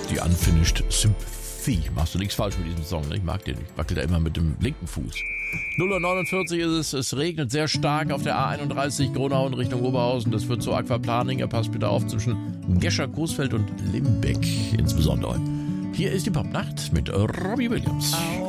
die Unfinished Sympathy. Machst du nichts falsch mit diesem Song, ne? Ich mag den. Ich wackel da immer mit dem linken Fuß. 0:49 ist es regnet sehr stark auf der A31 Gronau in Richtung Oberhausen. Das führt zu Aquaplaning. Passt bitte auf zwischen Gescher, Coesfeld und Limbeck insbesondere. Hier ist die Popnacht mit Robbie Williams.